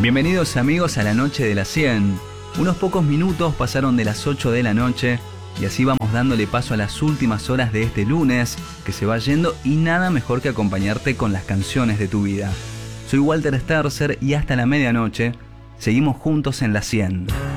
Bienvenidos amigos a la noche de las 100. Unos pocos minutos pasaron de las 8 de la noche y así vamos dándole paso a las últimas horas de este lunes que se va yendo y nada mejor que acompañarte con las canciones de tu vida. Soy Walter Sterzer y hasta la medianoche seguimos juntos en la 100.